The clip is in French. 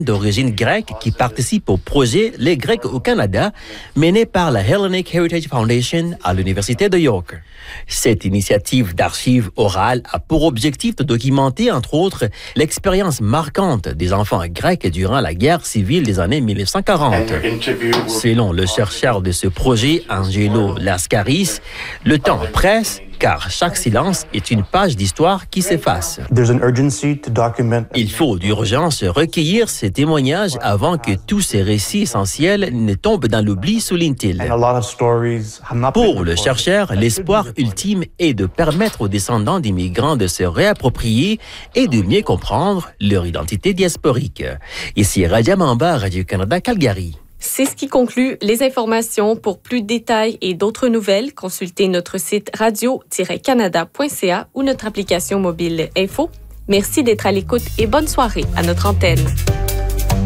d'origine grecque qui participent au projet Les Grecs au Canada, mené par la Hellenic Heritage Foundation à l'Université de York. Cette initiative d'archives orales a pour objectif de documenter, entre autres, l'expérience marquante des enfants grecs durant la guerre civile des années 1940. Selon le chercheur de ce projet, Angelo Laskaris, le temps presse car chaque silence est une page d'histoire qui s'efface. Il faut d'urgence recueillir ces témoignages avant que tous ces récits essentiels ne tombent dans l'oubli sous l'intile. Pour le chercheur, l'espoir ultime est de permettre aux descendants d'immigrants de se réapproprier et de mieux comprendre leur identité diasporique. Ici Radia Mamba, Radio-Canada, Calgary. C'est ce qui conclut les informations. Pour plus de détails et d'autres nouvelles, consultez notre site radio-canada.ca ou notre application mobile Info. Merci d'être à l'écoute et bonne soirée à notre antenne.